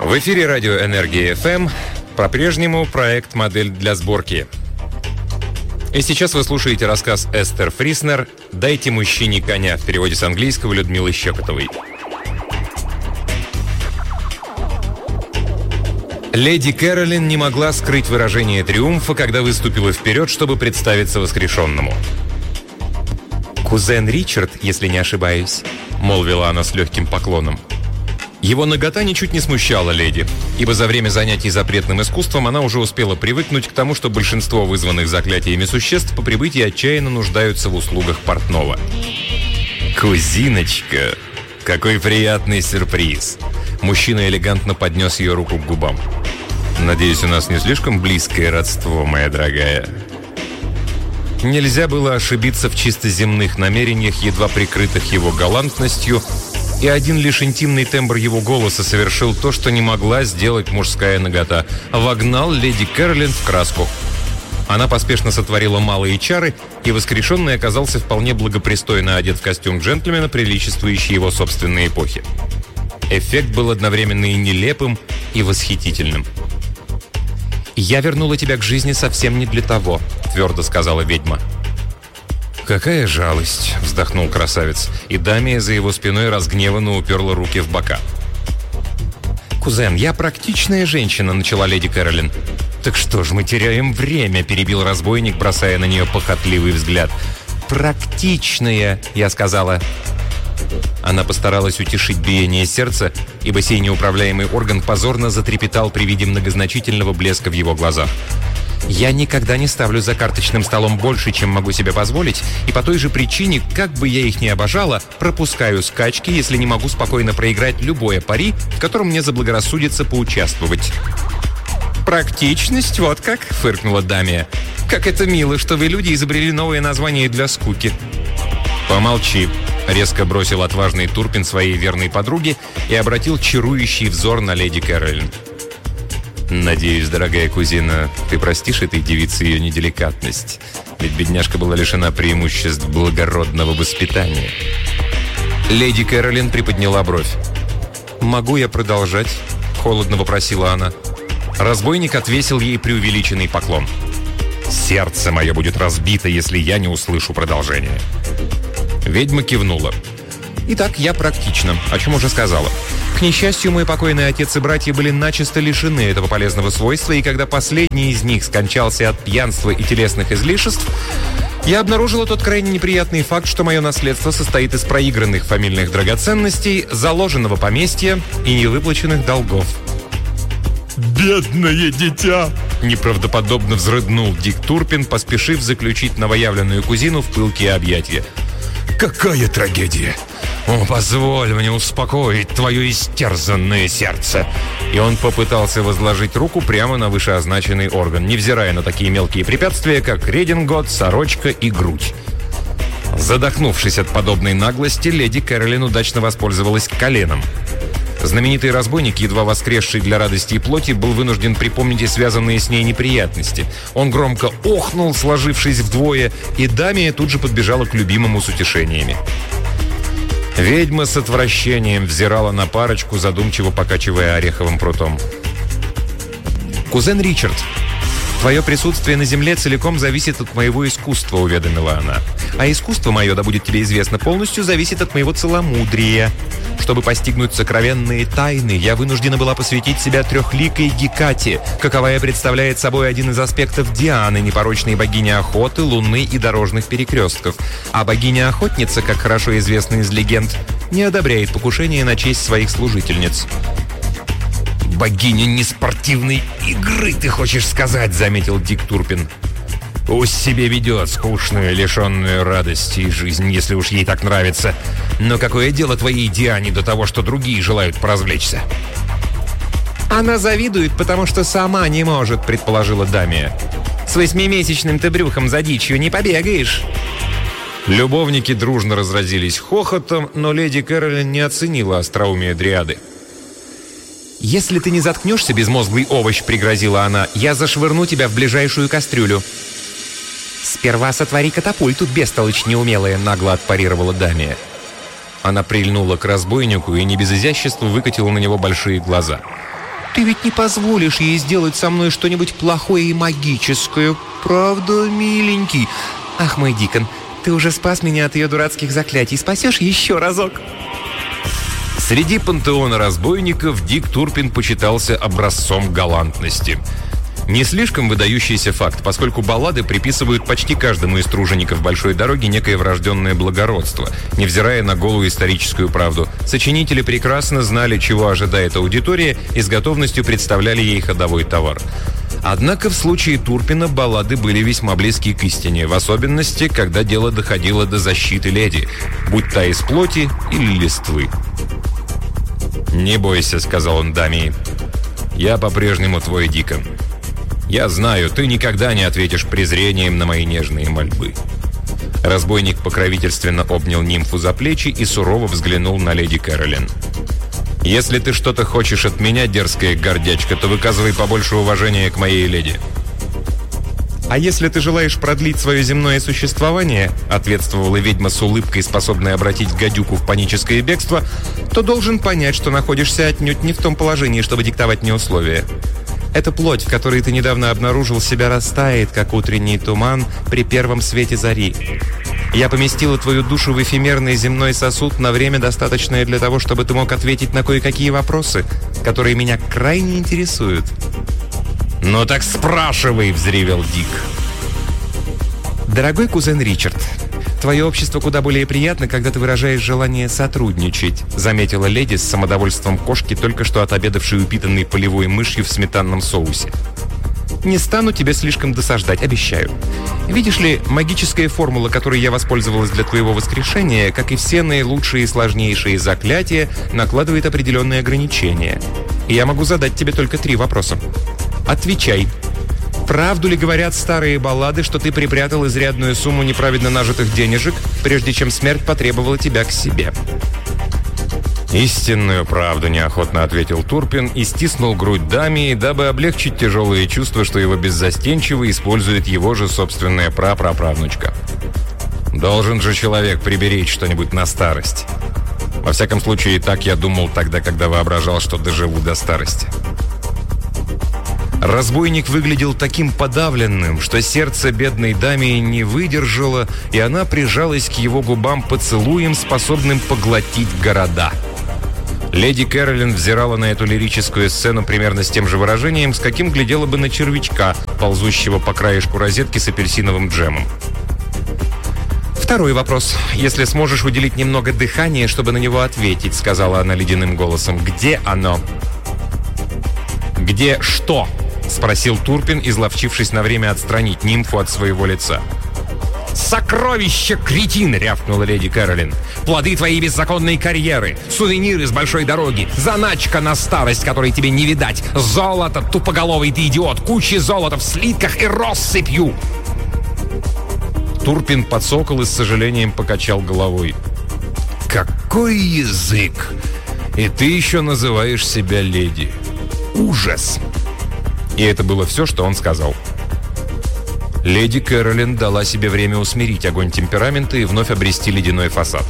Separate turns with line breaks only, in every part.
В эфире радио «Энергия ФМ». По-прежнему проект «Модель для сборки». И сейчас вы слушаете рассказ Эстер Фриснер «Дайте мужчине коня» в переводе с английского Людмилы Щекотовой. Леди Кэролин не могла скрыть выражение триумфа, когда выступила вперед, чтобы представиться воскрешенному. «Кузен Ричард, если не ошибаюсь», — молвила она с легким поклоном. Его нагота ничуть не смущала леди, ибо за время занятий запретным искусством она уже успела привыкнуть к тому, что большинство вызванных заклятиями существ по прибытии отчаянно нуждаются в услугах портного. «Кузиночка, какой приятный сюрприз!» Мужчина элегантно поднес ее руку к губам. «Надеюсь, у нас не слишком близкое родство, моя дорогая». Нельзя было ошибиться в чисто земных намерениях, едва прикрытых его галантностью, и один лишь интимный тембр его голоса совершил то, что не могла сделать мужская нагота. Вогнал леди Кэролин в краску. Она поспешно сотворила малые чары, и воскрешенный оказался вполне благопристойно одет в костюм джентльмена, приличествующий его собственной эпохе. Эффект был одновременно и нелепым, и восхитительным. «Я вернула тебя к жизни совсем не для того», — твердо сказала ведьма. «Какая жалость!» — вздохнул красавец, и дамия за его спиной разгневанно уперла руки в бока. «Кузен, я практичная женщина», — начала леди Кэролин. «Так что ж, мы теряем время», — перебил разбойник, бросая на нее похотливый взгляд. «Практичная», — я сказала. Она постаралась утешить биение сердца, ибо сей неуправляемый орган позорно затрепетал при виде многозначительного блеска в его глазах. «Я никогда не ставлю за карточным столом больше, чем могу себе позволить, и по той же причине, как бы я их ни обожала, пропускаю скачки, если не могу спокойно проиграть любое пари, в котором мне заблагорассудится поучаствовать». «Практичность, вот как?» — фыркнула дамия. «Как это мило, что вы, люди, изобрели новое название для скуки». «Помолчи», — резко бросил отважный Турпин своей верной подруге и обратил чарующий взор на леди Кэролин. «Надеюсь, дорогая кузина, ты простишь этой девице ее неделикатность, ведь бедняжка была лишена преимуществ благородного воспитания». Леди Кэролин приподняла бровь. «Могу я продолжать?» — холодно вопросила она. Разбойник отвесил ей преувеличенный поклон. «Сердце мое будет разбито, если я не услышу продолжения». Ведьма кивнула. «Итак, я практична, о чем уже сказала. К несчастью, мой покойный отец и братья были начисто лишены этого полезного свойства, и когда последний из них скончался от пьянства и телесных излишеств, я обнаружила тот крайне неприятный факт, что мое наследство состоит из проигранных фамильных драгоценностей, заложенного поместья и невыплаченных долгов».
«Бедное дитя!»
— неправдоподобно взрыднул Дик Турпин, поспешив заключить новоявленную кузину в пылкие объятия.
«Какая трагедия!
О, позволь мне успокоить твое истерзанное сердце!» И он попытался возложить руку прямо на вышеозначенный орган, невзирая на такие мелкие препятствия, как редингот, сорочка и грудь. Задохнувшись от подобной наглости, леди Кэролин удачно воспользовалась коленом. Знаменитый разбойник, едва воскресший для радости и плоти, был вынужден припомнить и связанные с ней неприятности. Он громко охнул, сложившись вдвое, и дамия тут же подбежала к любимому с утешениями. Ведьма с отвращением взирала на парочку, задумчиво покачивая ореховым прутом. «Кузен Ричард, твое присутствие на земле целиком зависит от моего искусства», — уведомила она. «А искусство мое, да будет тебе известно, полностью зависит от моего целомудрия. Чтобы постигнуть сокровенные тайны, я вынуждена была посвятить себя трехликой Гекате, каковая представляет собой один из аспектов Дианы, непорочной богини охоты, луны и дорожных перекрестков. А богиня-охотница, как хорошо известно из легенд, не одобряет покушения на честь своих служительниц».
«Богиня неспортивной игры, ты хочешь сказать?» — заметил Дик Турпин. «Пусть себе ведет скучную, лишенную радости жизнь, если уж ей так нравится. Но какое дело твоей Диане до того, что другие желают поразвлечься?»
«Она завидует, потому что сама не может», — предположила дамия. «С 8-месячным-то брюхом за дичью не побегаешь». Любовники дружно разразились хохотом, но леди Кэролин не оценила остроумие дриады. «Если ты не заткнешься, безмозглый овощ», — пригрозила она, — «я зашвырну тебя в ближайшую кастрюлю». «Сперва сотвори катапульту, бестолочь неумелая», — нагло отпарировала дамия. Она прильнула к разбойнику и не без изящества выкатила на него большие глаза. Ты ведь не позволишь ей сделать со мной что-нибудь плохое и магическое. Правда, миленький? Ах, мой Дикон, ты уже спас меня от ее дурацких заклятий. Спасешь еще разок?»
Среди пантеона разбойников Дик Турпин почитался образцом галантности. Не слишком выдающийся факт, поскольку баллады приписывают почти каждому из тружеников большой дороги некое врожденное благородство, невзирая на голую историческую правду. Сочинители прекрасно знали, чего ожидает аудитория, и с готовностью представляли ей ходовой товар. Однако в случае Турпина баллады были весьма близки к истине, в особенности, когда дело доходило до защиты леди, будь та из плоти или листвы. «Не бойся», — сказал он даме, — «я по-прежнему твой Дикон. Я знаю, ты никогда не ответишь презрением на мои нежные мольбы». Разбойник покровительственно обнял нимфу за плечи и сурово взглянул на леди Кэролин. «Если ты что-то хочешь от меня, дерзкая гордячка, то выказывай побольше уважения к моей леди».
«А если ты желаешь продлить свое земное существование», ответствовала ведьма с улыбкой, способной обратить гадюку в паническое бегство, то должен понять, что находишься отнюдь не в том положении, чтобы диктовать мне условия. Эта плоть, в которой ты недавно обнаружил себя, растает, как утренний туман при первом свете зари. Я поместила твою душу в эфемерный земной сосуд на время, достаточное для того, чтобы ты мог ответить на кое-какие вопросы, которые меня крайне интересуют».
«Ну так спрашивай!» — взревел Дик.
«Дорогой кузен Ричард, твое общество куда более приятно, когда ты выражаешь желание сотрудничать», заметила леди с самодовольством кошки, только что отобедавшей упитанной полевой мышью в сметанном соусе. «Не стану тебе слишком досаждать, обещаю. Видишь ли, магическая формула, которой я воспользовалась для твоего воскрешения, как и все наилучшие и сложнейшие заклятия, накладывает определенные ограничения. И я могу задать тебе только 3 вопроса. Отвечай. Правду ли говорят старые баллады, что ты припрятал изрядную сумму неправедно нажитых денежек, прежде чем смерть потребовала тебя к себе?»
«Истинную правду», — неохотно ответил Турпин и стиснул грудь даме, дабы облегчить тяжелые чувства, что его беззастенчиво использует его же собственная прапраправнучка. «Должен же человек приберечь что-нибудь на старость. Во всяком случае, так я думал тогда, когда воображал, что доживу до старости».
Разбойник выглядел таким подавленным, что сердце бедной даме не выдержало, и она прижалась к его губам поцелуем, способным поглотить города.
Леди Кэролин взирала на эту лирическую сцену примерно с тем же выражением, с каким глядела бы на червячка, ползущего по краешку розетки с апельсиновым джемом.
«Второй вопрос. Если сможешь уделить немного дыхания, чтобы на него ответить», сказала она ледяным голосом. «Где оно?»
«Где что?» — спросил Турпин, изловчившись на время отстранить нимфу от своего лица.
«Сокровище, кретин!» — рявкнула леди Кэролин. «Плоды твоей беззаконной карьеры, сувениры с большой дороги, заначка на старость, которой тебе не видать, золото, тупоголовый ты идиот, кучи золота в слитках и россыпью!»
Турпин подсокол и с сожалением покачал головой. «Какой язык! И ты еще называешь себя леди! Ужас!» И это было все, что он сказал. Леди Кэролин дала себе время усмирить огонь темперамента и вновь обрести ледяной фасад.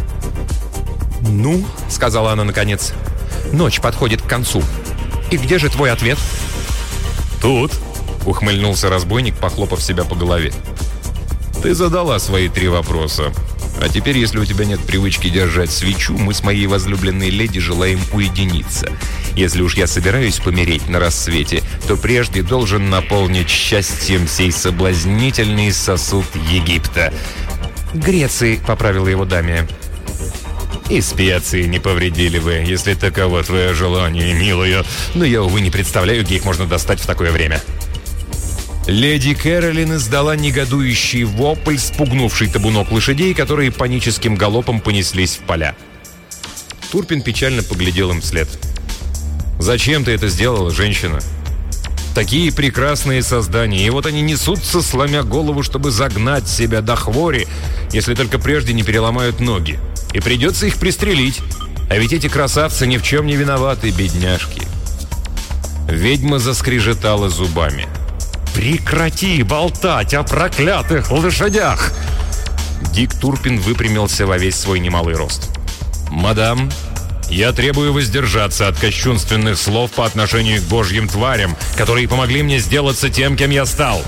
«Ну, — сказала она наконец, — ночь подходит к концу. И где же твой ответ?»
«Тут», — ухмыльнулся разбойник, похлопав себя по голове. «Ты задала свои 3 вопроса. А теперь, если у тебя нет привычки держать свечу, мы с моей возлюбленной леди желаем уединиться. Если уж я собираюсь помереть на рассвете, то прежде должен наполнить счастьем сей соблазнительный сосуд Египта».
«Греции», — поправила его даме.
«И специи не повредили бы, если таково твое желание, милая. Но я, увы, не представляю, где их можно достать в такое время».
Леди Кэролин издала негодующий вопль, спугнувший табунок лошадей, которые паническим галопом понеслись в поля.
Турпин печально поглядел им вслед. «Зачем ты это сделала, женщина? Такие прекрасные создания, и вот они несутся, сломя голову, чтобы загнать себя до хвори, если только прежде не переломают ноги. И придется их пристрелить. А ведь эти красавцы ни в чем не виноваты, бедняжки». Ведьма заскрежетала зубами.
«Прекрати болтать о проклятых лошадях!»
Дик Турпин выпрямился во весь свой немалый рост. «Мадам,
Я требую воздержаться от кощунственных слов по отношению к божьим тварям, которые помогли мне сделаться тем, кем я стал».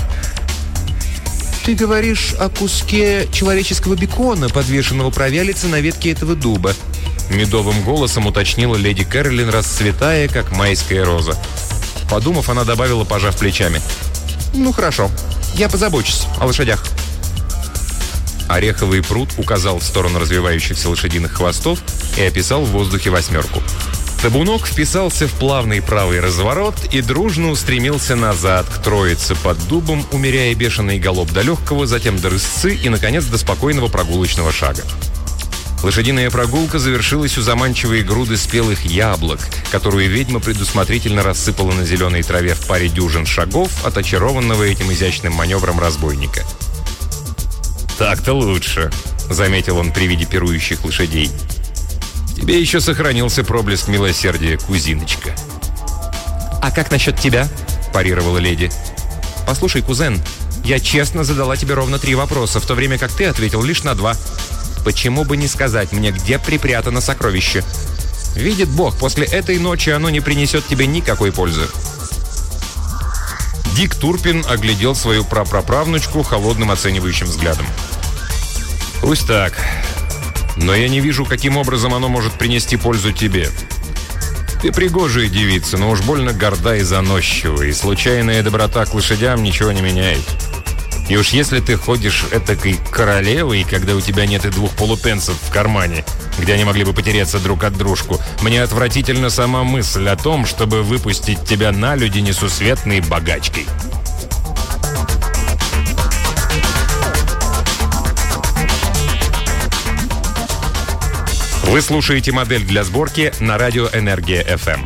«Ты говоришь о куске человеческого бекона, подвешенного провялицы на ветке этого дуба», медовым голосом уточнила леди Кэролин, расцветая, как майская роза. Подумав, она добавила, пожав плечами: «Ну хорошо, я позабочусь о лошадях». Ореховый пруд указал в сторону развивающихся лошадиных хвостов и описал в воздухе восьмерку. Табунок вписался в плавный правый разворот и дружно устремился назад, к троице под дубом, умеряя бешеный галоп до легкого, затем до рысцы и, наконец, до спокойного прогулочного шага. Лошадиная прогулка завершилась у заманчивой груды спелых яблок, которую ведьма предусмотрительно рассыпала на зеленой траве в паре дюжин шагов от очарованного этим изящным маневром разбойника. «Так-то лучше», — заметил он при виде пирующих лошадей. «Тебе еще сохранился проблеск милосердия, кузиночка». «А как насчет тебя?» – парировала леди. «Послушай, кузен, я честно задала тебе ровно 3 вопроса, в то время как ты ответил лишь на 2. Почему бы не сказать мне, где припрятано сокровище? Видит Бог, после этой ночи оно не принесет тебе никакой пользы».
Дик Турпин оглядел свою прапраправнучку холодным оценивающим взглядом. «Пусть так. Но я не вижу, каким образом оно может принести пользу тебе. Ты пригожая девица, но уж больно горда и заносчива, и случайная доброта к лошадям ничего не меняет. И уж если ты ходишь этакой королевой, когда у тебя нет и 2 полупенсов в кармане, где они могли бы потеряться друг от дружку, мне отвратительна сама мысль о том, чтобы выпустить тебя на люди несусветной богачкой». Вы слушаете «Модель для сборки» на радио «Энергия FM».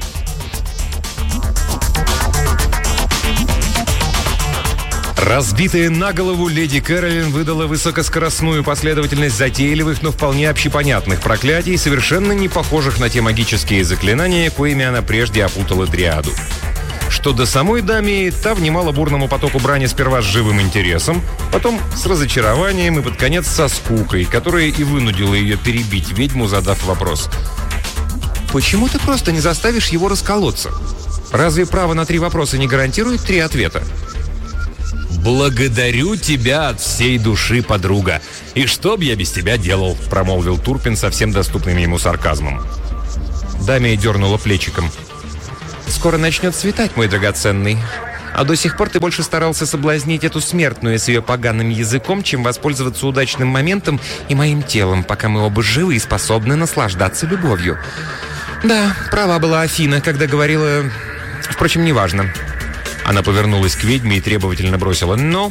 Разбитая на голову леди Кэролин выдала высокоскоростную последовательность затейливых, но вполне общепонятных проклятий, совершенно не похожих на те магические заклинания, коими она прежде опутала дриаду. Что до самой даме, та внимала бурному потоку брани сперва с живым интересом, потом с разочарованием и под конец со скукой, которая и вынудила ее перебить ведьму, задав вопрос: «Почему ты просто не заставишь его расколоться? Разве право на 3 вопроса не гарантирует 3 ответа?» «Благодарю тебя от всей души, подруга. И что б я без тебя делал?» – промолвил Турпин со всем доступным ему сарказмом. Дамия дернула плечиком. «Скоро начнет светать, мой драгоценный. А до сих пор ты больше старался соблазнить эту смертную с ее поганым языком, чем воспользоваться удачным моментом и моим телом, пока мы оба живы и способны наслаждаться любовью. Да, права была Афина, когда говорила... Впрочем, неважно». Она повернулась к ведьме и требовательно бросила: «Но...»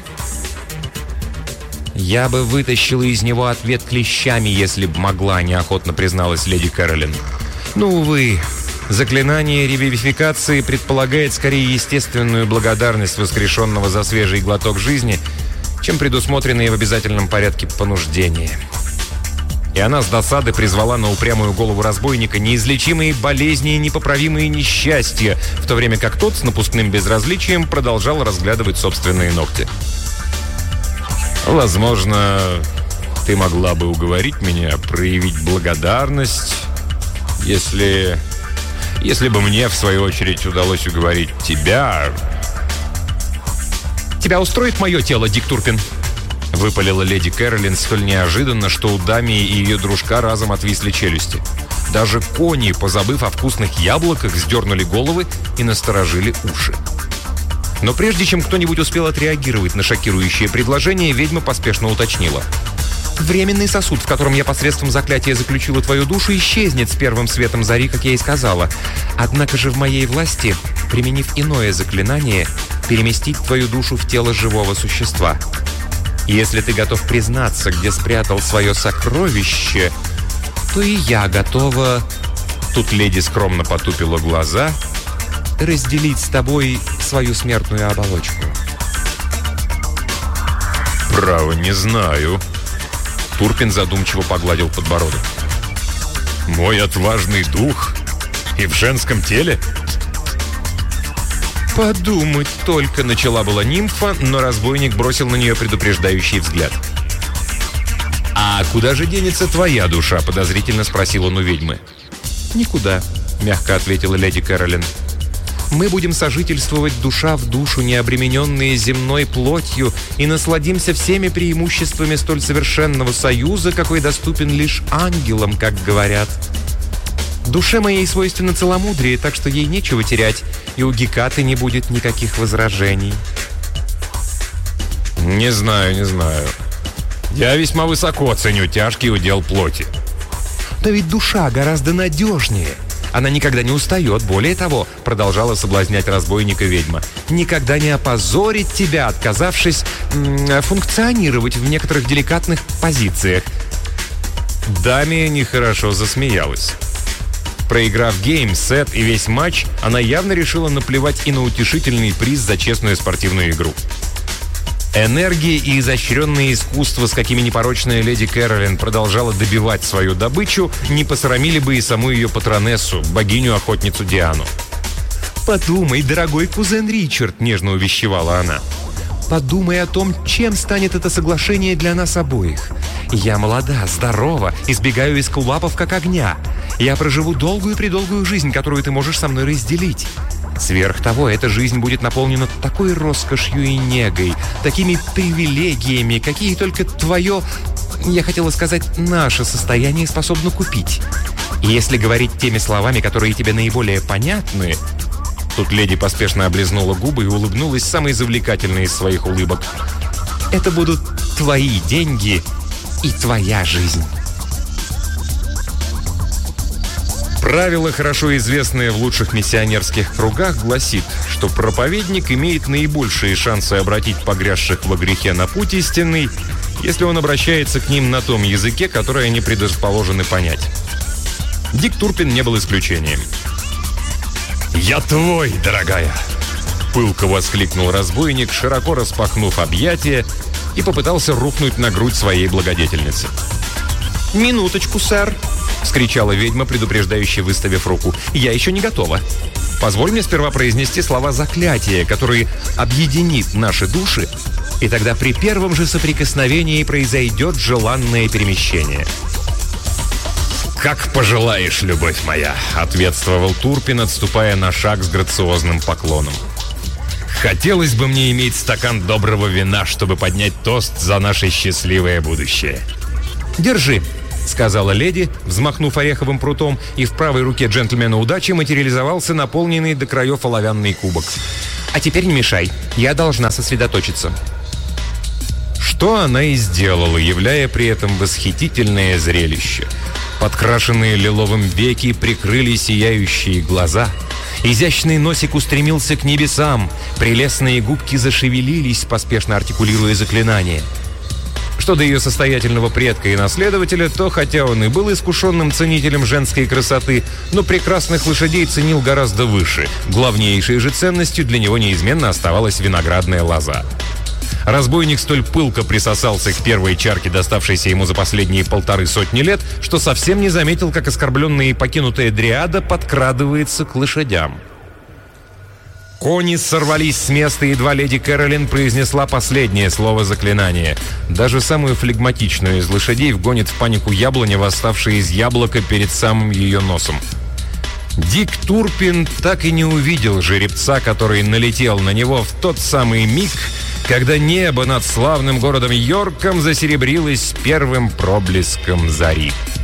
«Я бы вытащила из него ответ клещами, если б могла», — неохотно призналась леди Кэролин. «Ну, увы, заклинание ревивификации предполагает скорее естественную благодарность воскрешенного за свежий глоток жизни, чем предусмотренные в обязательном порядке понуждения». И она с досады призвала на упрямую голову разбойника неизлечимые болезни и непоправимые несчастья, в то время как тот с напускным безразличием продолжал разглядывать собственные ногти. «Возможно, ты могла бы уговорить меня проявить благодарность, если бы мне, в свою очередь, удалось уговорить тебя...» «Тебя устроит мое тело, Дик Турпин?» — выпалила леди Кэролин столь неожиданно, что у Дамии и ее дружка разом отвисли челюсти. Даже кони, позабыв о вкусных яблоках, сдернули головы и насторожили уши. Но прежде чем кто-нибудь успел отреагировать на шокирующее предложение, ведьма поспешно уточнила: «Временный сосуд, в котором я посредством заклятия заключила твою душу, исчезнет с первым светом зари, как я и сказала. Однако же в моей власти, применив иное заклинание, переместить твою душу в тело живого существа. Если ты готов признаться, где спрятал свое сокровище, то и я готова...» Тут леди скромно потупила глаза. «Разделить с тобой свою смертную оболочку». «Право, не знаю». Турпин задумчиво погладил подбородок. «Мой отважный дух? И в женском теле?»
«Подумать только», — начала была нимфа, но разбойник бросил на нее предупреждающий взгляд.
«А куда же денется твоя душа?» — подозрительно спросил он у ведьмы. «Никуда», — мягко ответила леди Кэролин. «Мы будем сожительствовать душа в душу, не обремененные земной плотью, и насладимся всеми преимуществами столь совершенного союза, какой доступен лишь ангелам, как говорят. Душе моей свойственно целомудрие, так что ей нечего терять, и у Гекаты не будет никаких возражений».
«Не знаю. Я весьма высоко ценю тяжкий удел плоти».
«Да ведь душа гораздо надежнее. Она никогда не устает. Более того, продолжала соблазнять разбойника ведьма, никогда не опозорит тебя, отказавшись функционировать в некоторых деликатных позициях».
Дамия нехорошо засмеялась. Проиграв гейм, сет и весь матч, она явно решила наплевать и на утешительный приз за честную спортивную игру. Энергия и изощренные искусства, с какими непорочная леди Кэролин продолжала добивать свою добычу, не посрамили бы и саму ее патронессу, богиню-охотницу Диану.
«Подумай, дорогой кузен Ричард», — нежно увещевала она. «Подумай о том, чем станет это соглашение для нас обоих. Я молода, здорова, избегаю эскулапов как огня. Я проживу долгую-предолгую жизнь, которую ты можешь со мной разделить. Сверх того, эта жизнь будет наполнена такой роскошью и негой, такими привилегиями, какие только твое, я хотела сказать, наше состояние способно купить. И если говорить теми словами, которые тебе наиболее понятны...» Тут леди поспешно облизнула губы и улыбнулась самой завлекательной из своих улыбок. «Это будут твои деньги и твоя жизнь».
Правило, хорошо известное в лучших миссионерских кругах, гласит, что проповедник имеет наибольшие шансы обратить погрязших во грехе на путь истинный, если он обращается к ним на том языке, который они предрасположены понять. Дик Турпин не был исключением. «Я твой, дорогая!» — пылко воскликнул разбойник, широко распахнув объятия, и попытался рухнуть на грудь своей благодетельницы.
«Минуточку, сэр!» — вскричала ведьма, предупреждающе выставив руку. «Я еще не готова. Позволь мне сперва произнести слова заклятия, которые объединит наши души, и тогда при первом же соприкосновении произойдет желанное перемещение».
«Как пожелаешь, любовь моя», — ответствовал Турпин, отступая на шаг с грациозным поклоном. «Хотелось бы мне иметь стакан доброго вина, чтобы поднять тост за наше счастливое будущее».
«Держи», — сказала леди, взмахнув ореховым прутом, и в правой руке джентльмена удачи материализовался наполненный до краев оловянный кубок. «А теперь не мешай, я должна сосредоточиться».
Что она и сделала, являя при этом восхитительное зрелище. Подкрашенные лиловым веки прикрыли сияющие глаза. Изящный носик устремился к небесам. Прелестные губки зашевелились, поспешно артикулируя заклинание. Что до ее состоятельного предка и наследователя, то, хотя он и был искушенным ценителем женской красоты, но прекрасных лошадей ценил гораздо выше. Главнейшей же ценностью для него неизменно оставалась виноградная лоза. Разбойник столь пылко присосался к первой чарке, доставшейся ему за последние 150 лет, что совсем не заметил, как оскорбленная и покинутая дриада подкрадывается к лошадям. Кони сорвались с места, едва леди Кэролин произнесла последнее слово заклинания. Даже самую флегматичную из лошадей вгонит в панику яблоня, восставшая из яблока перед самым ее носом. Дик Турпин так и не увидел жеребца, который налетел на него в тот самый миг, когда небо над славным городом Йорком засеребрилось первым проблеском зари.